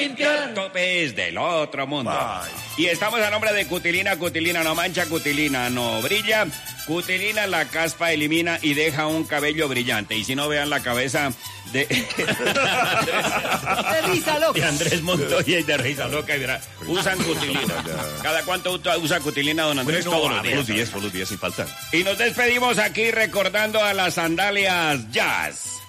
Tope es del otro mundo. Ay. Y estamos a nombre de Cutilina. Cutilina no mancha, Cutilina no brilla. Cutilina la caspa elimina y deja un cabello brillante. Y si no, vean la cabeza de Risa Loca. de Andrés Montoya y de Risa Loca. Y verá, usan Cutilina. ¿Cada cuánto usa Cutilina, don Andrés? Bueno, Todos los días. todos los días sin falta. Y nos despedimos aquí recordando a las sandalias Jazz.